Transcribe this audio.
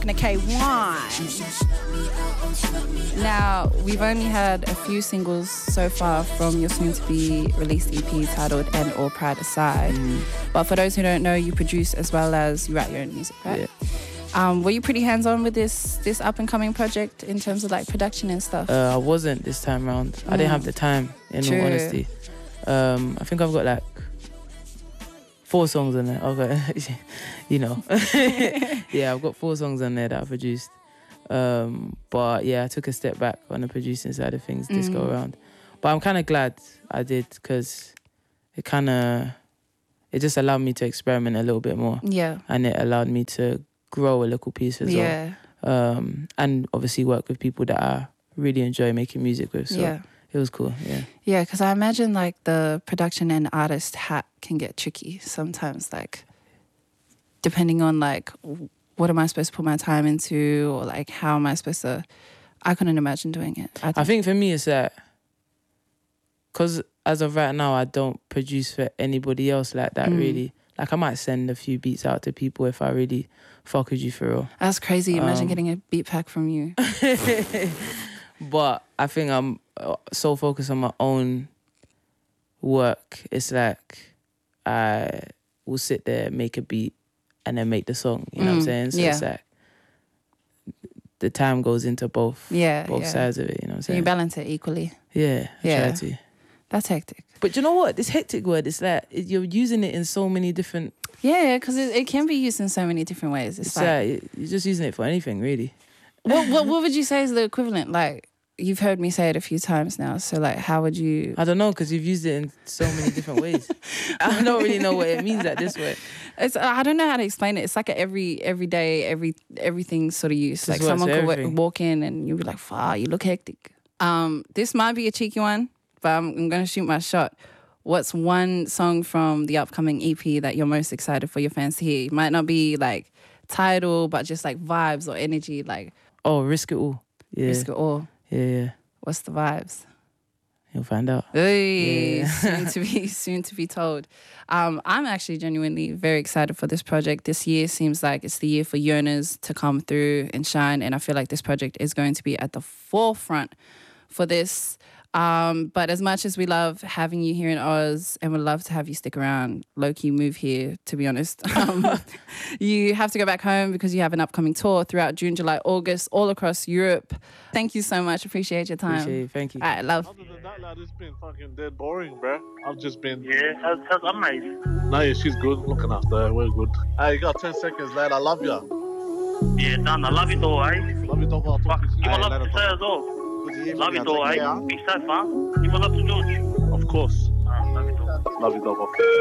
The K1. Now, we've only had a few singles so far from your soon-to-be released EP titled And All Pride Aside. But for those who don't know, you produce as well as you write your own music, right? Yeah. Were you pretty hands-on with this up-and-coming project in terms of like production and stuff? I wasn't this time around. I didn't have the time, in all honesty. I think I've got like 4 songs on there. Okay, you know. Yeah, I've got 4 songs on there that I produced. But yeah, I took a step back on the producing side of things this go around. But I'm kind of glad I did, because it just allowed me to experiment a little bit more. Yeah. And it allowed me to grow a little piece as well. And obviously work with people that I really enjoy making music with. So it was cool, yeah. Yeah, because I imagine like the production and artist hat can get tricky sometimes, like depending on like what am I supposed to put my time into, or like how am I supposed to... I couldn't imagine doing it. I think for me it's that, because as of right now I don't produce for anybody else like that really. Like I might send a few beats out to people if I really fuck with you for real. That's crazy. Imagine getting a beat pack from you. But I think I'm so focused on my own work. It's like I will sit there, make a beat, and then make the song. You know what I'm saying? So it's like the time goes into both sides of it. You know what I'm saying? So you balance it equally. Yeah, I try to. That's hectic. But you know what? This hectic word, it's like you're using it in so many different... Yeah, because it can be used in so many different ways. It's like you're just using it for anything, really. What would you say is the equivalent? Like, you've heard me say it a few times now, so like how would you... I don't know, because you've used it in so many different ways. I don't really know what it means at this way. I don't know how to explain it. It's like every day, everything sort of use. Like someone could walk in and you'd be like, "Wow, you look hectic." This might be a cheeky one, but I'm going to shoot my shot. What's one song from the upcoming EP that you're most excited for your fans to hear? It might not be like title, but just like vibes or energy. Like, Risk It All. Yeah. Risk It All. Yeah. What's the vibes? You'll find out. Hey, soon to be told. I'm actually genuinely very excited for this project. This year seems like it's the year for yearners to come through and shine, and I feel like this project is going to be at the forefront for this. But as much as we love having you here in Oz and would love to have you stick around, low-key move here, to be honest, you have to go back home because you have an upcoming tour throughout June, July, August, all across Europe. Thank you so much. Appreciate your time. Appreciate it. Thank you. All right, love. Other than that, like, it's been fucking dead boring, bro. I've just been... Yeah, how's Amazed? No, yeah, she's good. Looking after her. We're good. Hey, you got 10 seconds, lad. I love you. Yeah, done. I love you though, eh? Love you, dog. I'll talk to you. You want love to say as well? Love you though, eh? Be safe, huh? You want love to George? Of course. Love you though. Love you, dog.